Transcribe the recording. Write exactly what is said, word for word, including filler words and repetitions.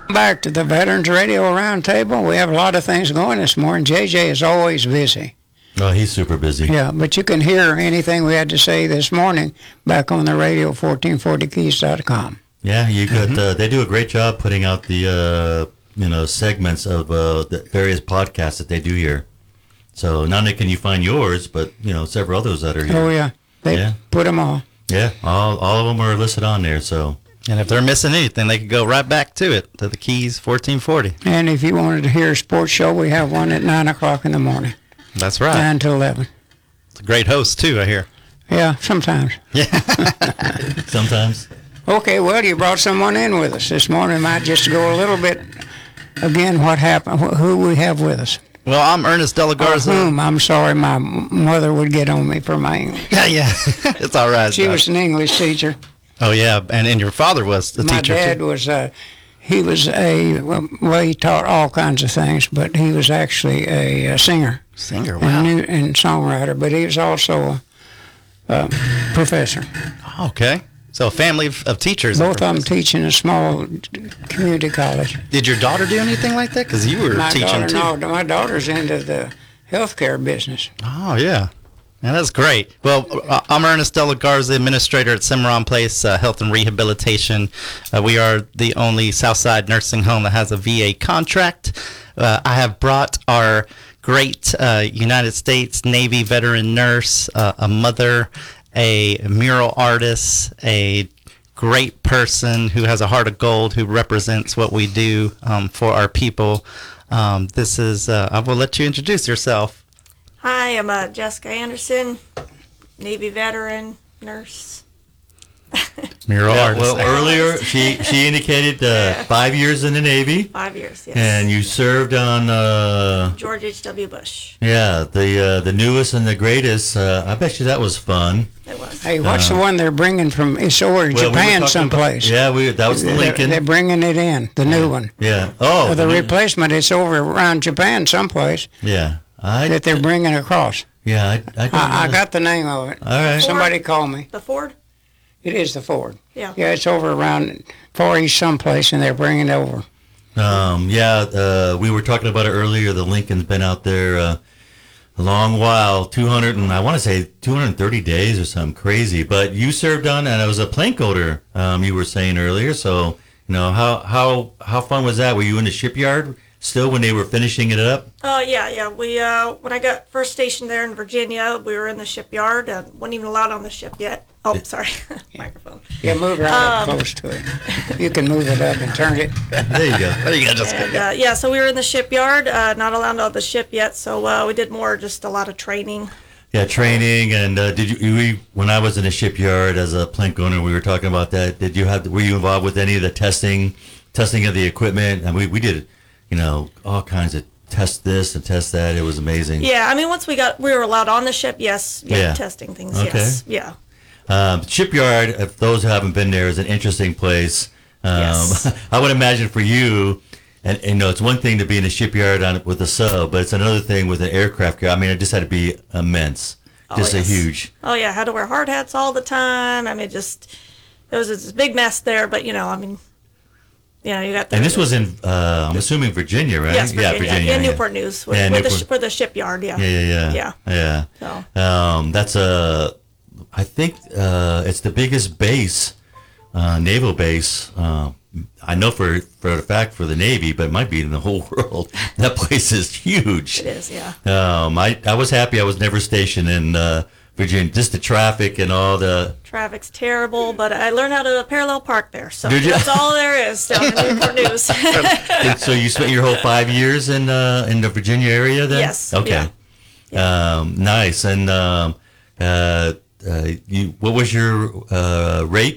Back to the Veterans Radio Roundtable. We have a lot of things going this morning. J J is always busy. Oh, he's super busy. Yeah, but you can hear anything we had to say this morning back on the radio, fourteen forty keys dot com. Yeah, you could. Mm-hmm. Uh, they do a great job putting out the uh, you know segments of uh, the various podcasts that they do here. So not only can you find yours, but you know several others that are here. Oh yeah, they yeah. put them all. Yeah, all all of them are listed on there. So. And if they're missing anything, they could go right back to it, to the Keys fourteen forty. And if you wanted to hear a sports show, we have one at nine o'clock in the morning. That's right. nine to eleven. It's a great host, too, I hear. Yeah, sometimes. Yeah. Sometimes. Okay, well, you brought someone in with us this morning. Might just go a little bit, again, what happened, who we have with us. Well, I'm Ernest De La Garza. Or whom? I'm sorry, my mother would get on me for my English. Yeah, yeah. It's all right. She was an English teacher. Oh, yeah, and, and your father was a my teacher, dad too. was, uh, he was a, well, he taught all kinds of things, but he was actually a, a singer. Singer, wow. And, new, and songwriter, but he was also a, a professor. Okay. So a family of, of teachers. Both of them teaching a small community college. Did your daughter do anything like that? Because you were my teaching, daughter, too. No, my daughter's into the healthcare business. Oh, yeah. Yeah, that's great. Well, I'm Ernest De La Garza, administrator at Cimarron Place uh, Health and Rehabilitation. Uh, we are the only Southside nursing home that has a V A contract. Uh, I have brought our great uh, United States Navy veteran nurse, uh, a mother, a mural artist, a great person who has a heart of gold, who represents what we do um, for our people. Um, this is, uh, I will let you introduce yourself. Hi, I'm uh, Jessica Anderson, Navy veteran, nurse. Mural yeah, artist. well, earlier she she indicated uh, yeah. five years in the Navy. Five years, yes. And you served on uh, George H W. Bush. Yeah, the uh, the newest and the greatest. Uh, I bet you that was fun. It was. Hey, what's uh, the one they're bringing from? It's over in well, Japan we someplace. About, yeah, we that was the they're, Lincoln. They're bringing it in, the new one. Yeah. Oh, well, the replacement is over around Japan someplace. Yeah. I, that they're bringing across. Yeah, I I, I, I got the name of it. All right. Ford? Somebody call me. The Ford? It is the Ford. Yeah. Yeah, it's over around Far East someplace, and they're bringing it over. Um, yeah, uh, we were talking about it earlier. The Lincoln's been out there uh, a long while, two hundred and I want to say two hundred thirty days or something crazy. But you served on, and it was a plank coder. Um, you were saying earlier. So you know how how how fun was that? Were you in the shipyard still when they were finishing it up? Oh, uh, yeah, yeah. We uh, when I got first stationed there in Virginia, we were in the shipyard and wasn't even allowed on the ship yet. Oh, sorry, microphone. Yeah, move it right um, close to it. You can move it up and turn it. There you go. There you go. Just and, uh, yeah, so we were in the shipyard, uh, not allowed on the ship yet. So uh, we did more, just a lot of training. Yeah, training. And uh, did you? We, when I was in the shipyard as a plank owner, we were talking about that. Did you have? Were you involved with any of the testing, testing of the equipment? And we we did. You know, all kinds of test this and test that. It was amazing. Yeah, I mean, once we got, we were allowed on the ship, yes. Yeah, yeah. testing things, okay. yes. Yeah. Um, shipyard, if those who haven't been there, is an interesting place. Um, yes. I would imagine for you, and, and you know, it's one thing to be in a shipyard on with a sub, but it's another thing with an aircraft carrier. I mean, it just had to be immense. Oh, just yes. a huge. Oh, yeah, had to wear hard hats all the time. I mean, just, it was this big mess there, but, you know, I mean, you know, you got the, and this was in, uh, I'm assuming Virginia, right? Yes, Virginia. Yeah, Virginia. Yeah, yeah. Newport News with, yeah, with Newport. The, for the shipyard, yeah. Yeah, yeah, yeah. Yeah. Yeah. So. Um, that's a, I think uh, it's the biggest base, uh, naval base. Uh, I know for for a fact for the Navy, but it might be in the whole world. That place is huge. It is, yeah. Um, I, I was happy I was never stationed in uh, Virginia. Just the traffic and all the... Traffic's terrible, but I learned how to parallel park there. So Did you? That's all there is down in Newport News. So you spent your whole five years in uh, in the Virginia area then? Yes. Okay. Yeah. Yeah. Um, nice. And um, uh, uh, you, what was your uh, rate